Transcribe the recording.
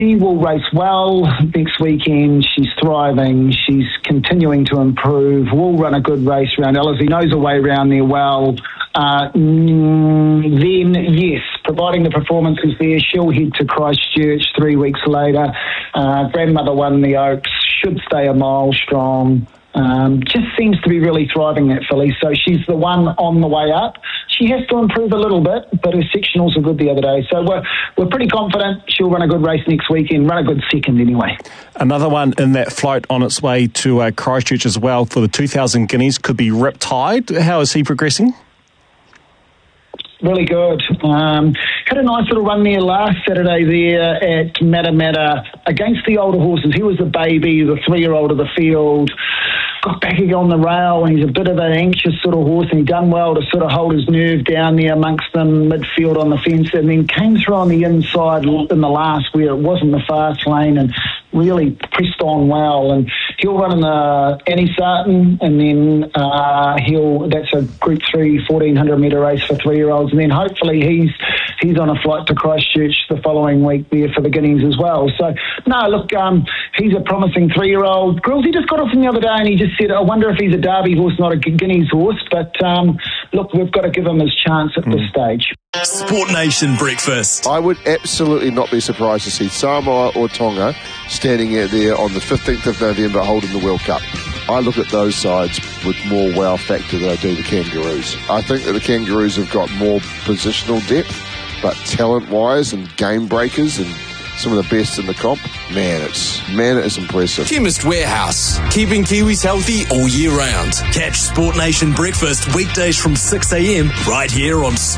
She will race well next weekend. She's thriving. She's continuing to improve. Will run a good race around Ellerslie. Knows her way around there well. Then, yes, providing the performance is there, she'll head to Christchurch 3 weeks later. Grandmother won the Oaks. Should stay a mile strong. Just seems to be really thriving, that filly. So she's the one on the way up. She has to improve a little bit, but her sectionals were good the other day. So we're pretty confident she'll run a good race next weekend, run a good second anyway. Another one in that float on its way to Christchurch as well for the 2,000 guineas could be Riptide. How is he progressing? Really good. Had a nice little run there last Saturday there at Matamata against the older horses. He was the baby, the 3-year-old of the field. Got back again on the rail, and he's a bit of an anxious sort of horse, and he done well to sort of hold his nerve down there amongst them, midfield on the fence, and then came through on the inside in the last where it wasn't the fast lane and really pressed on well. And he'll run in the Annie Sarton, and then that's a Group 3 1,400 metre race for 3-year-olds, and then hopefully he's on a flight to Christchurch the following week there for the Guineas as well. So, no, look, he's a promising 3-year-old. Grillsy just got off him the other day, and he just said, I wonder if he's a Derby horse, not a Guineas horse. But, look, we've got to give him his chance at this stage. Sport Nation Breakfast. I would absolutely not be surprised to see Samoa or Tonga standing out there on the 15th of November holding the World Cup. I look at those sides with more wow factor than I do the Kangaroos. I think that the Kangaroos have got more positional depth, but talent-wise and game breakers and some of the best in the comp, man, it is impressive. Chemist Warehouse, keeping Kiwis healthy all year round. Catch Sport Nation Breakfast weekdays from 6 a.m. right here on